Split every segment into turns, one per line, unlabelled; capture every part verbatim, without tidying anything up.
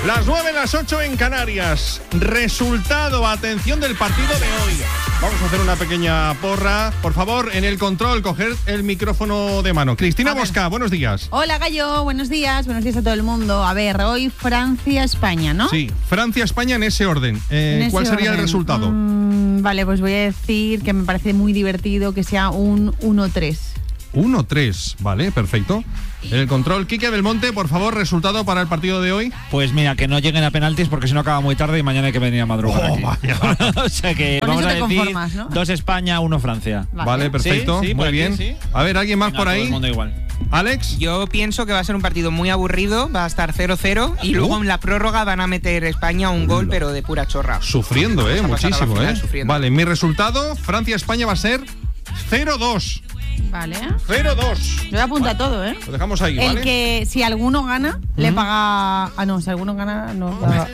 Las nueve, las ocho en Canarias. Resultado, atención del partido de hoy. Vamos a hacer una pequeña porra. Por favor, en el control, coger el micrófono de mano. Cristina Bosca, buenos días.
Hola, Gallo, buenos días. Buenos días a todo el mundo. A ver, hoy Francia-España, ¿no?
Sí, Francia-España en ese orden. Eh,
En ese
¿Cuál sería
orden.
el resultado?
Mm, vale, pues voy a decir que me parece muy divertido que sea un uno tres.
uno tres, vale, perfecto. En el control, Quique Belmonte, por favor, resultado para el partido de hoy.
Pues mira, que no lleguen a penaltis porque si no acaba muy tarde y mañana hay que venir a madrugar
Oh,
aquí.
vaya.
O sea que
Con
vamos
eso
a
te
decir
conformas, ¿no?
dos España, uno Francia.
Vale.
Vale, perfecto,
Sí, sí, por
muy
aquí,
bien.
sí.
A ver, ¿alguien más
Venga,
por
todo
ahí?
el mundo igual.
Alex.
Yo pienso que va a ser un partido muy aburrido, va a estar cero cero y luego en la prórroga van a meter España un gol, pero de pura chorra.
Sufriendo, eh,
Vamos a pasar a la
muchísimo,
final
eh.
sufriendo.
Vale, mi resultado, Francia-España va a ser cero dos.
Vale.
cero dos.
Yo voy a apuntar todo, ¿eh?
Lo dejamos ahí,
El
¿vale?
que, si alguno gana, le paga... Ah, no, si alguno gana, no. paga.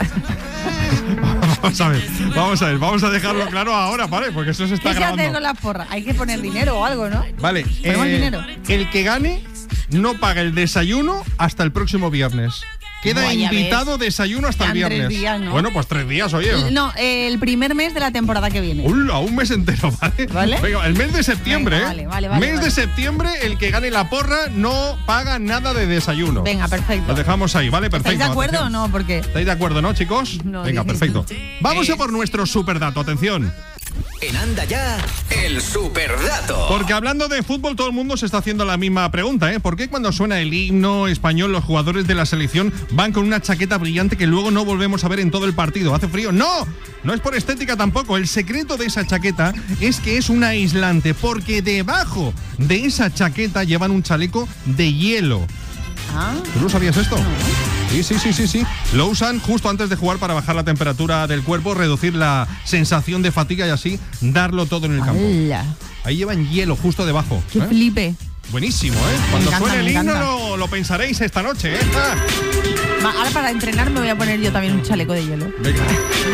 Vamos a ver, vamos a ver, vamos a dejarlo claro ahora, ¿vale? Porque eso se está
¿Qué se hace
grabando.
con la porra? Hay que poner dinero o algo, ¿no?
Vale,
¿Ponemos
eh,
dinero?
el que gane no paga el desayuno hasta el próximo viernes. Queda
Buah, ya
invitado desayuno hasta el
Quedan tres
viernes.
días, ¿no?
Bueno, pues tres días, oye.
No, el primer mes de la temporada que viene.
Ula, un mes entero, ¿vale?
¿Vale?
Venga, el mes de septiembre,
Venga,
¿eh?
vale, vale, vale,
mes
vale.
de septiembre, el que gane la porra no paga nada de desayuno.
Venga, perfecto.
Lo dejamos ahí, ¿vale? Perfecto.
¿Estáis de acuerdo
atención.
o no? Porque...
¿Estáis de acuerdo, no, chicos?
No,
Venga,
dice-
perfecto. Vamos a por nuestro superdato, atención.
En Anda Ya, el superdato.
Porque hablando de fútbol, todo el mundo se está haciendo la misma pregunta, ¿eh? ¿Por qué cuando suena el himno español los jugadores de la selección van con una chaqueta brillante que luego no volvemos a ver en todo el partido? ¿Hace frío? ¡No! No es por estética tampoco. El secreto de esa chaqueta es que es un aislante, porque debajo de esa chaqueta llevan un chaleco de hielo.
Ah,
¿Tú no sabías esto? Sí, sí, sí, sí, sí. Lo usan justo antes de jugar para bajar la temperatura del cuerpo, reducir la sensación de fatiga y así darlo todo en el campo.
¡hala!
Ahí llevan hielo justo debajo.
¡Qué
¿eh?
flipe!
Buenísimo, ¿eh? Cuando
encanta,
suene el
me
himno
encanta.
lo, lo pensaréis esta noche, ¿eh? Ah,
Va, ahora para entrenar me voy a poner yo también un chaleco de hielo.
venga.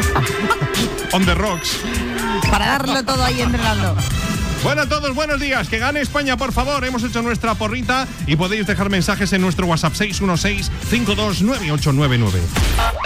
On the rocks.
Para darlo todo ahí entrenando.
Bueno a todos, buenos días. Que gane España, por favor. Hemos hecho nuestra porrita y podéis dejar mensajes en nuestro WhatsApp seis uno seis, cinco dos nueve ocho nueve nueve.